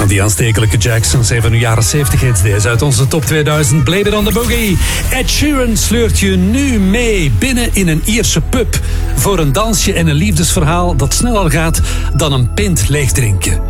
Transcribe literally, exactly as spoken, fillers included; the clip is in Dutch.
Van die aanstekelijke Jacksons zijn van de jaren zeventig hits deze uit onze top tweeduizend. Blame It on the Boogie. Ed Sheeran sleurt je nu mee binnen in een Ierse pub voor een dansje en een liefdesverhaal dat sneller gaat dan een pint leeg drinken.